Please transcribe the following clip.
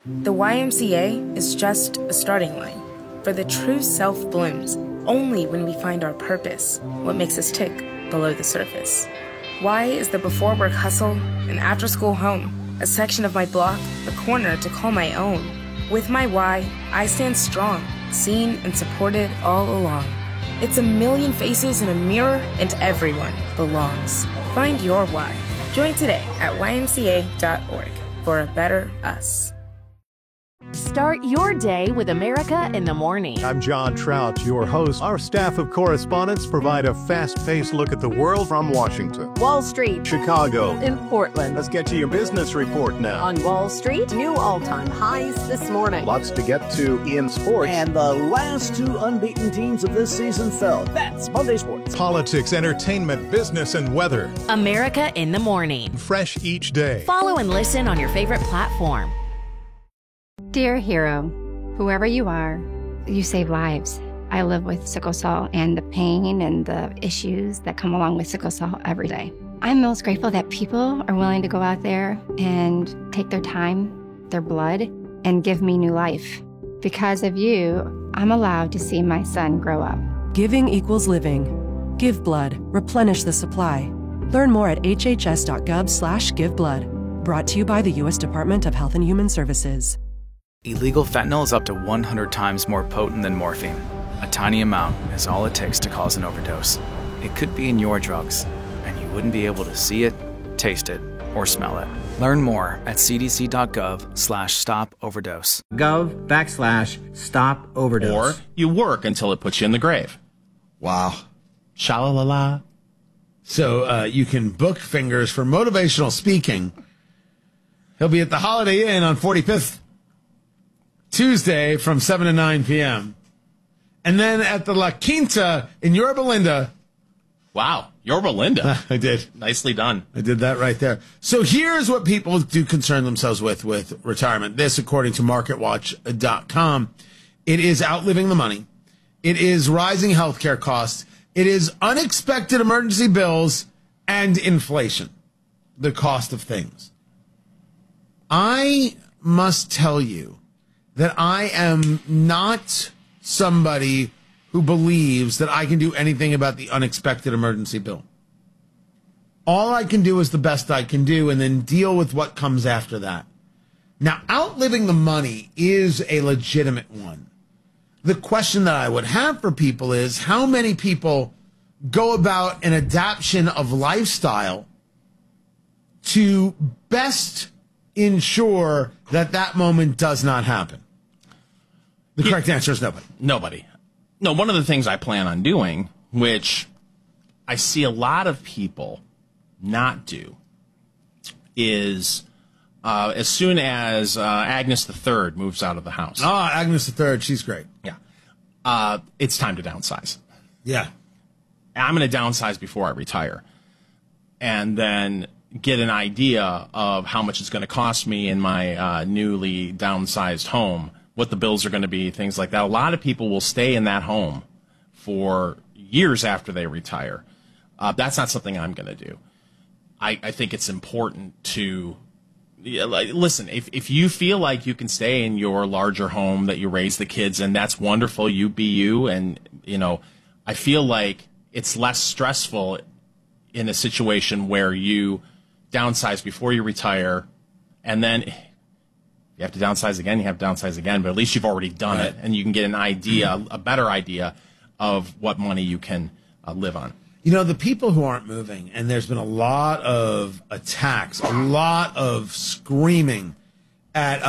The YMCA is just a starting line, for the true self blooms only when we find our purpose, what makes us tick below the surface. Y is the before work hustle, an after school home, a section of my block, a corner to call my own. With my Y, I stand strong, seen and supported all along. It's a million faces in a mirror, and everyone belongs. Find your Y. Join today at ymca.org for a better us. Start your day with America in the Morning. I'm John Trout, your host. Our staff of correspondents provide a fast-paced look at the world from Washington, Wall Street, Chicago, in Portland. Let's get to your business report now. On Wall Street, new all-time highs this morning. Lots to get to in sports. And the last two unbeaten teams of this season fell. That's Monday Sports. Politics, entertainment, business, and weather. America in the Morning. Fresh each day. Follow and listen on your favorite platform. Dear hero, whoever you are, you save lives. I live with sickle cell and the pain and the issues that come along with sickle cell every day. I'm most grateful that people are willing to go out there and take their time, their blood, and give me new life. Because of you, I'm allowed to see my son grow up. Giving equals living. Give blood. Replenish the supply. Learn more at hhs.gov/giveblood. Brought to you by the U.S. Department of Health and Human Services. Illegal fentanyl is up to 100 times more potent than morphine. A tiny amount is all it takes to cause an overdose. It could be in your drugs, and you wouldn't be able to see it, taste it, or smell it. Learn more at cdc.gov/stop-overdose. Gov/stop-overdose. Or you work until it puts you in the grave. Wow. Sha-la-la-la. So you can book Fingers for motivational speaking. He'll be at the Holiday Inn on 45th, Tuesday from 7 to 9 p.m. And then at the La Quinta in Yorba Linda. Wow, Yorba Linda. I did. Nicely done. I did that right there. So here's what people do concern themselves with retirement. This, according to MarketWatch.com, it is outliving the money. It is rising healthcare costs. It is unexpected emergency bills and inflation, the cost of things. I must tell you that I am not somebody who believes that I can do anything about the unexpected emergency bill. All I can do is the best I can do and then deal with what comes after that. Now, outliving the money is a legitimate one. The question that I would have for people is how many people go about an adaptation of lifestyle to best ensure that that moment does not happen? The correct answer is nobody. Nobody. No, one of the things I plan on doing, which I see a lot of people not do, is as soon as Agnes III moves out of the house. Oh, Agnes III, she's great. Yeah. It's time to downsize. Yeah. I'm going to downsize before I retire. And then get an idea of how much it's going to cost me in my newly downsized home, what the bills are going to be, things like that. A lot of people will stay in that home for years after they retire. That's not something I'm going to do. I think it's important to listen. If you feel like you can stay in your larger home that you raise the kids in, that's wonderful. You be you, and I feel like it's less stressful in a situation where you downsize before you retire, and then you have to downsize again, you have to downsize again, but at least you've already done it, and you can get an idea, a better idea of what money you can live on. The people who aren't moving, and there's been a lot of attacks, a lot of screaming at